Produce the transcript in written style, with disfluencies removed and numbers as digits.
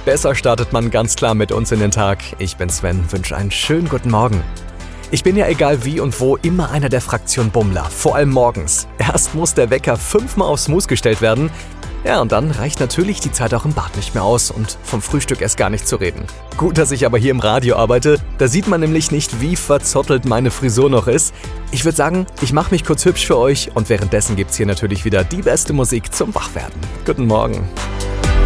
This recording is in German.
Besser startet man ganz klar mit uns in den Tag. Ich bin Sven, wünsche einen schönen guten Morgen. Ich bin ja egal wie und wo immer einer der Fraktion Bummler, vor allem morgens. Erst muss der Wecker 5-mal auf Snooze gestellt werden. Ja, und dann reicht natürlich die Zeit auch im Bad nicht mehr aus und vom Frühstück erst gar nicht zu reden. Gut, dass ich aber hier im Radio arbeite, da sieht man nämlich nicht, wie verzottelt meine Frisur noch ist. Ich würde sagen, ich mache mich kurz hübsch für euch und währenddessen gibt's hier natürlich wieder die beste Musik zum Wachwerden. Guten Morgen.